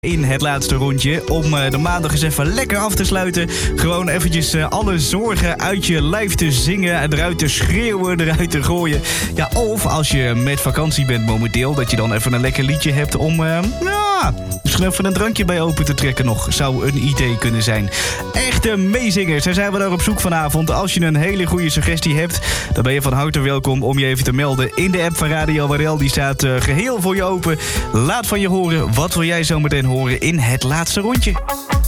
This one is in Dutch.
In het laatste rondje om de maandag eens even lekker af te sluiten. Gewoon eventjes alle zorgen uit je lijf te zingen, eruit te schreeuwen, eruit te gooien. Ja, of als je met vakantie bent momenteel, dat je dan even een lekker liedje hebt om misschien even een drankje bij open te trekken nog. Zou een idee kunnen zijn. Echte meezingers, daar zijn we daar op zoek vanavond. Als je een hele goede suggestie hebt, dan ben je van harte welkom om je even te melden in de app van Radio Warel. Die staat geheel voor je open. Laat van je horen, wat wil jij zo meteen horen in het laatste rondje?